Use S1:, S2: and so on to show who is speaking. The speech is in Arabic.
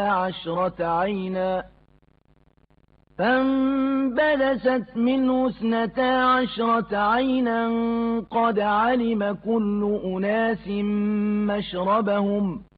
S1: 12 عينا فانبدست منه 12 عينا قد علم كل أناس مشربهم